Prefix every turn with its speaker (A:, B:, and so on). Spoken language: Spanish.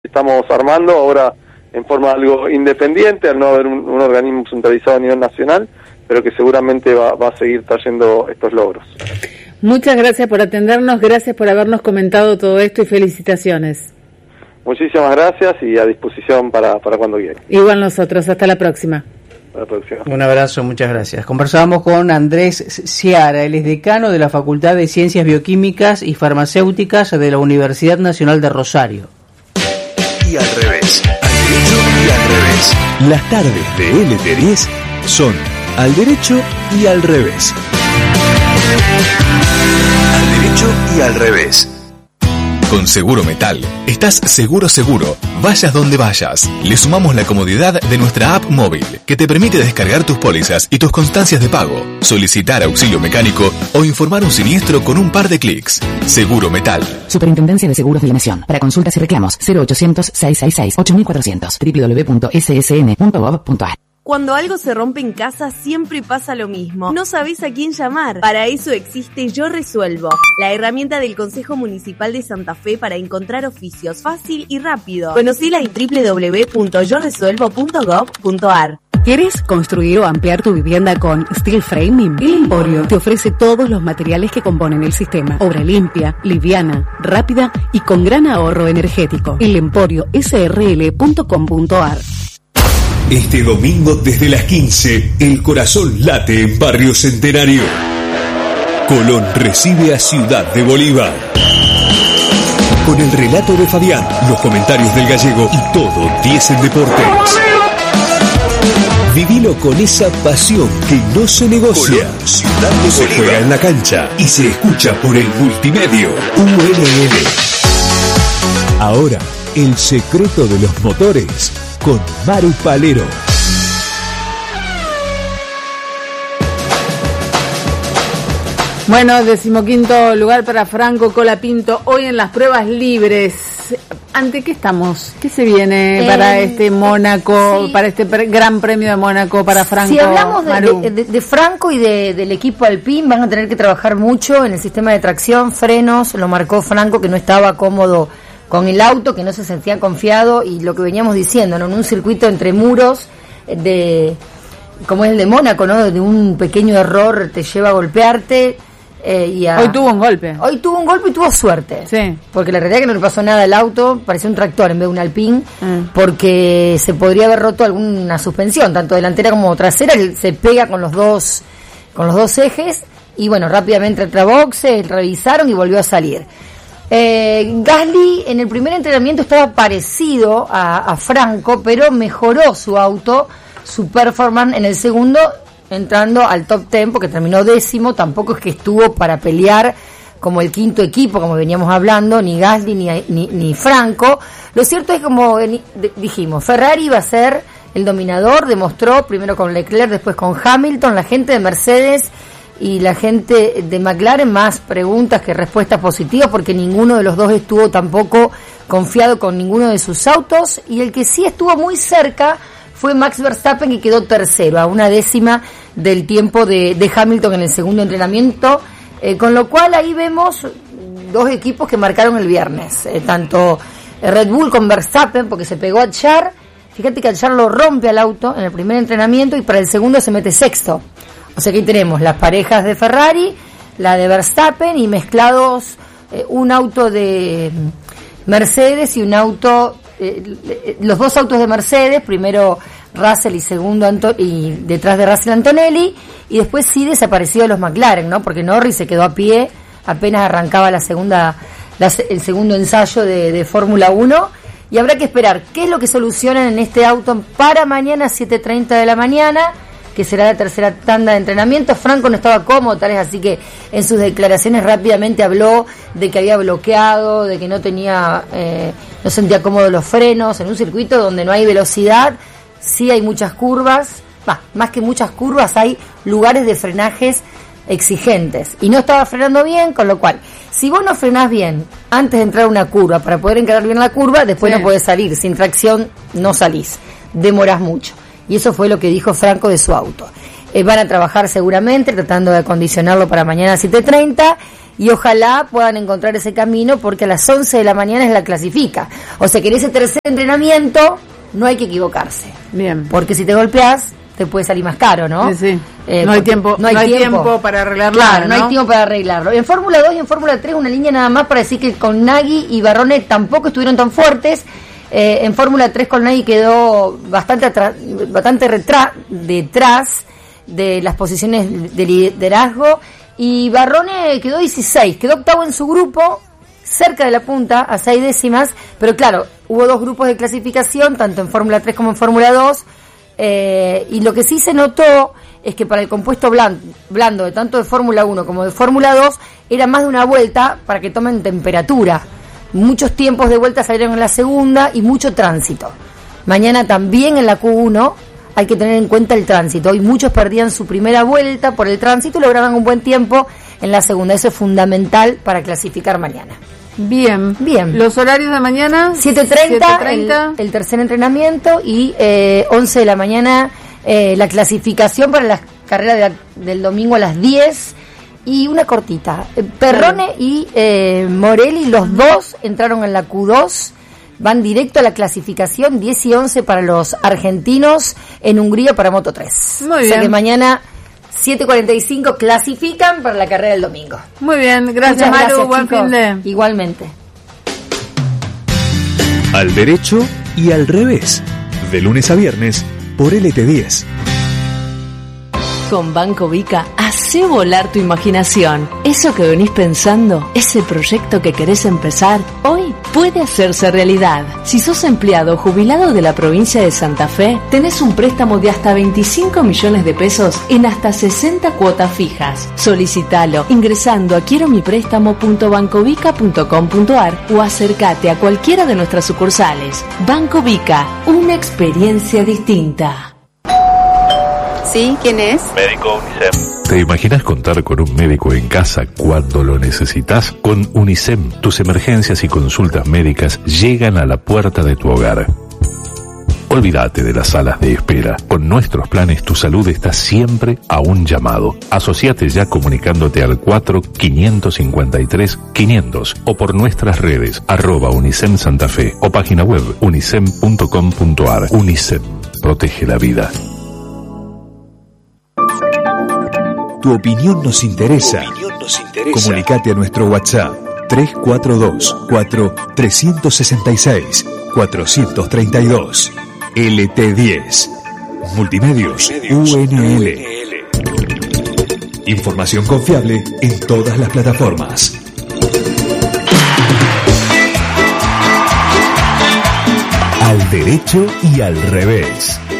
A: estamos armando ahora en forma algo independiente, al no haber un organismo centralizado a nivel nacional, pero que seguramente va a seguir trayendo estos logros.
B: Muchas gracias por atendernos, gracias por habernos comentado todo esto y felicitaciones.
A: Muchísimas gracias y a disposición para cuando quiera.
B: Igual nosotros, hasta la próxima.
C: Un abrazo, muchas gracias. Conversábamos con Andrés Ciara, él es decano de la Facultad de Ciencias Bioquímicas y Farmacéuticas de la Universidad Nacional de Rosario.
D: Y al revés, al derecho y al revés. Las tardes de LT10 son al derecho y al revés. Al derecho y al revés. Con Seguro Metal, estás seguro, vayas donde vayas. Le sumamos la comodidad de nuestra app móvil, que te permite descargar tus pólizas y tus constancias de pago, solicitar auxilio mecánico o informar un siniestro con un par de clics. Seguro Metal.
E: Superintendencia de Seguros de la Nación. Para consultas y reclamos, 0800-666-8400, www.ssn.gov.ar.
F: Cuando algo se rompe en casa, siempre pasa lo mismo. No sabés a quién llamar. Para eso existe Yo Resuelvo, la herramienta del Consejo Municipal de Santa Fe para encontrar oficios fácil y rápido. Conocila en www.yoresuelvo.gov.ar.
G: ¿Quieres construir o ampliar tu vivienda con steel framing? El Emporio te ofrece todos los materiales que componen el sistema. Obra limpia, liviana, rápida y con gran ahorro energético. elemporiosrl.com.ar.
D: Este domingo desde las 15, el corazón late en Barrio Centenario. Colón recibe a Ciudad de Bolívar. Con el relato de Fabián, los comentarios del gallego y todo 10 en deportes. Vivilo con esa pasión que no se negocia. Colón, Ciudad de Bolívar. Se juega en la cancha y se escucha por el multimedio UNL. Ahora, el secreto de los motores con Maru Palero.
B: Bueno, 15º lugar para Franco Colapinto hoy en las pruebas libres. ¿Ante qué estamos? ¿Qué se viene para este Mónaco, sí, para este Gran Premio de Mónaco para Franco?
H: Si hablamos de Franco y del equipo Alpine, van a tener que trabajar mucho en el sistema de tracción, frenos. Lo marcó Franco, que no estaba cómodo con el auto, que no se sentía confiado, y lo que veníamos diciendo, ¿no? En un circuito entre muros, como es el de Mónaco, ¿no? De un pequeño error te lleva a golpearte.
B: Hoy tuvo un golpe.
H: Hoy tuvo un golpe y tuvo suerte.
B: Sí.
H: Porque la realidad es que no le pasó nada al auto, parecía un tractor en vez de un Alpine, porque se podría haber roto alguna suspensión, tanto delantera como trasera. Se pega con los dos ejes, y bueno, rápidamente entra a boxe, revisaron y volvió a salir. Gasly en el primer entrenamiento estaba parecido a Franco, pero mejoró su auto, su performance en el segundo, entrando al top 10, porque terminó 10º. Tampoco es que estuvo para pelear como el quinto equipo, como veníamos hablando, ni Gasly ni Franco. Lo cierto es que, como dijimos, Ferrari iba a ser el dominador, demostró primero con Leclerc, después con Hamilton. La gente de Mercedes y la gente de McLaren, más preguntas que respuestas positivas, porque ninguno de los dos estuvo tampoco confiado con ninguno de sus autos, y el que sí estuvo muy cerca fue Max Verstappen, que quedó tercero, a una décima del tiempo de Hamilton en el segundo entrenamiento, con lo cual ahí vemos dos equipos que marcaron el viernes, tanto Red Bull con Verstappen, porque se pegó a Charles. Fíjate que a Charles lo rompe al auto en el primer entrenamiento, y para el segundo se mete sexto. O sea que aquí tenemos las parejas de Ferrari, la de Verstappen, y mezclados un auto de Mercedes y un auto, los dos autos de Mercedes, primero Russell y segundo y detrás de Russell Antonelli, y después sí desaparecido los McLaren, ¿no? Porque Norris se quedó a pie, apenas arrancaba el segundo ensayo de Fórmula 1, y habrá que esperar qué es lo que solucionan en este auto para mañana 7:30 de la mañana, que será la tercera tanda de entrenamiento. Franco no estaba cómodo, tal vez, así que en sus declaraciones rápidamente habló de que había bloqueado, de que no sentía cómodo los frenos en un circuito donde no hay velocidad. Sí hay muchas curvas, más que muchas curvas, hay lugares de frenajes exigentes, y no estaba frenando bien, con lo cual, si vos no frenás bien antes de entrar a una curva para poder encarar bien la curva, después no podés salir, sin tracción no salís, demorás mucho. Y eso fue lo que dijo Franco de su auto. Van a trabajar seguramente tratando de acondicionarlo para mañana a 7:30, y ojalá puedan encontrar ese camino, porque a las 11 de la mañana es la clasifica. O sea que en ese tercer entrenamiento no hay que equivocarse.
B: Bien.
H: Porque si te golpeás, te puede salir más caro, ¿no?
B: Sí. No hay tiempo para arreglarlo.
H: Claro, no hay tiempo para arreglarlo. En Fórmula 2 y en Fórmula 3, una línea nada más para decir que con Nagy y Barrone tampoco estuvieron tan fuertes. En Fórmula 3 con Nagy quedó bastante detrás de las posiciones de liderazgo, y Barrone quedó 16, quedó octavo en su grupo, cerca de la punta, a 6 décimas, pero claro, hubo 2 grupos de clasificación, tanto en Fórmula 3 como en Fórmula 2, y lo que sí se notó es que para el compuesto blando de tanto de Fórmula 1 como de Fórmula 2, era más de una vuelta para que tomen temperatura. Muchos tiempos de vuelta salieron en la segunda y mucho tránsito. Mañana también en la Q1 hay que tener en cuenta el tránsito. Hoy muchos perdían su primera vuelta por el tránsito y lograban un buen tiempo en la segunda. Eso es fundamental para clasificar mañana.
B: Bien. ¿Los horarios de mañana?
H: 7:30 el tercer entrenamiento, y 11 de la mañana la clasificación para la carrera del domingo a las 10. Y una cortita, Perrone y Morelli, los dos entraron en la Q2, van directo a la clasificación, 10 y 11 para los argentinos en Hungría para Moto 3.
B: Muy bien.
H: O sea que mañana 7:45 clasifican para la carrera del domingo.
B: Muy bien, gracias Maru, buen fin de...
H: Igualmente.
D: Al derecho y al revés, de lunes a viernes por LT10.
F: Con Banco Vica, hacé volar tu imaginación. Eso que venís pensando, ese proyecto que querés empezar, hoy puede hacerse realidad. Si sos empleado o jubilado de la provincia de Santa Fe, tenés un préstamo de hasta 25 millones de pesos en hasta 60 cuotas fijas. Solicitalo ingresando a quieromiprestamo.bancovica.com.ar o acércate a cualquiera de nuestras sucursales. Banco Vica, una experiencia distinta.
I: ¿Sí? ¿Quién es?
J: Médico UNICEM. ¿Te imaginas contar con un médico en casa cuando lo necesitas? Con UNICEM, tus emergencias y consultas médicas llegan a la puerta de tu hogar. Olvídate de las salas de espera. Con nuestros planes tu salud está siempre a un llamado. Asociate ya comunicándote al 4-553-500 o por nuestras redes @UNICEM Santa Fe o página web unicem.com.ar. UNICEM, protege la vida.
K: Tu opinión nos interesa. Comunicate a nuestro WhatsApp 342-366-432. LT10. Multimedios UNL. Información confiable en todas las plataformas. Al derecho y al revés.